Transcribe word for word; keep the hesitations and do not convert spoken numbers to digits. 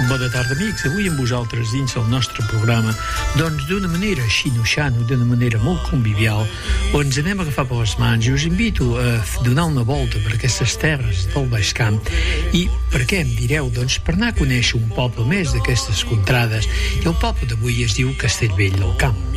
Bona tarda, amics. Avui amb vosaltres dins el nostre programa, doncs d'una manera xino-xano, d'una manera molt convivial, on ens anem a agafar per les mans i us invito a donar una volta per aquestes terres del Baix Camp. I per què em direu? Doncs per anar a conèixer un poble més d'aquestes contrades. I el poble d'avui es diu Castellvell del Camp.